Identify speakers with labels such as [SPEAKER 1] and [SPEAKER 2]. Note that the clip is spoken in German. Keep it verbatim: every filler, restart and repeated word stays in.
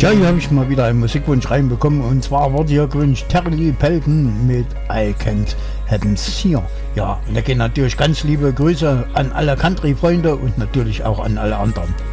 [SPEAKER 1] Ja, hier habe ich mal wieder einen Musikwunsch reinbekommen und zwar wurde hier gewünscht Terry Pelton mit I Can't Happens Here. Ja, und da gehen natürlich ganz liebe Grüße an alle Country-Freunde und natürlich auch an alle anderen.